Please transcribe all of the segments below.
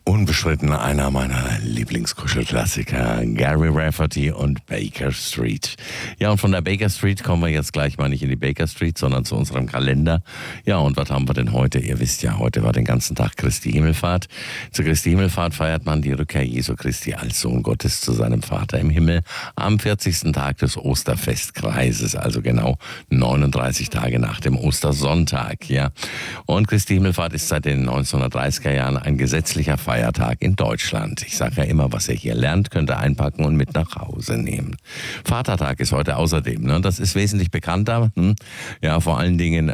Unbestritten einer meiner Lieblingskuschelklassiker, Gary Rafferty und Baker Street. Ja, und von der Baker Street kommen wir jetzt gleich mal nicht in die Baker Street, sondern zu unserem Kalender. Ja, und was haben wir denn heute? Ihr wisst ja, heute war den ganzen Tag Christi Himmelfahrt. Zur Christi Himmelfahrt feiert man die Rückkehr Jesu Christi als Sohn Gottes zu seinem Vater im Himmel am 40. Tag des Osterfestkreises, also genau 39 Tage nach dem Ostersonntag. Ja, und Christi Himmelfahrt ist seit den 1930er Jahren ein gesetzlicher Feiertag in Deutschland. Ich sage ja immer, was ihr hier lernt, könnt ihr einpacken und mit nach Hause nehmen. Vatertag ist heute außerdem, ne? Das ist wesentlich bekannter. Ja, vor allen Dingen,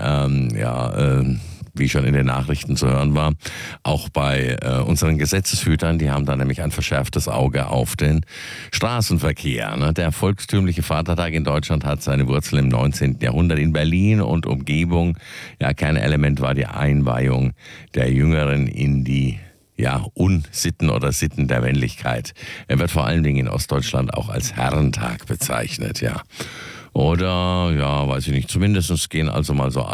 wie schon in den Nachrichten zu hören war, auch bei unseren Gesetzeshütern, die haben da nämlich ein verschärftes Auge auf den Straßenverkehr. Ne? Der volkstümliche Vatertag in Deutschland hat seine Wurzeln im 19. Jahrhundert in Berlin und Umgebung. Ja, Kernelement war die Einweihung der Jüngeren in die Unsitten oder Sitten der Männlichkeit. Er wird vor allen Dingen in Ostdeutschland auch als Herrentag bezeichnet, ja. Oder, weiß ich nicht, zumindest gehen also mal so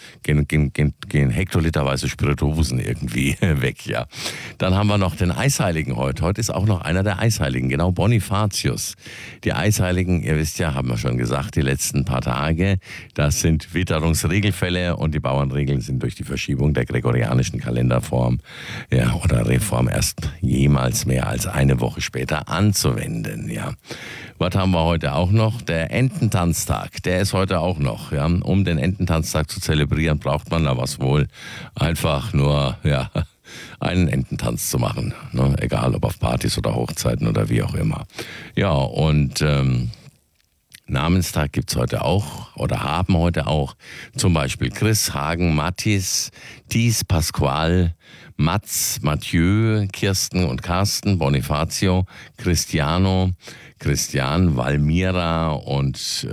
gehen hektoliterweise Spirituosen irgendwie weg, ja. Dann haben wir noch den Eisheiligen heute. Heute ist auch noch einer der Eisheiligen, genau, Bonifatius. Die Eisheiligen, ihr wisst ja, haben wir schon gesagt, die letzten paar Tage, das sind Witterungsregelfälle und die Bauernregeln sind durch die Verschiebung der gregorianischen Kalenderform, oder Reform erst jemals mehr als eine Woche später anzuwenden, ja. Was haben wir heute auch noch? Der Ententanztag, der ist heute auch noch. Ja. Um den Ententanztag zu zelebrieren, braucht man da was wohl. Einfach nur, einen Ententanz zu machen. Ne? Egal, ob auf Partys oder Hochzeiten oder wie auch immer. Ja, und Namenstag gibt's heute auch oder haben heute auch zum Beispiel Chris, Hagen, Mathis, Thies, Pasqual, Mats, Mathieu, Kirsten und Carsten, Bonifacio, Cristiano, Christian, Valmira und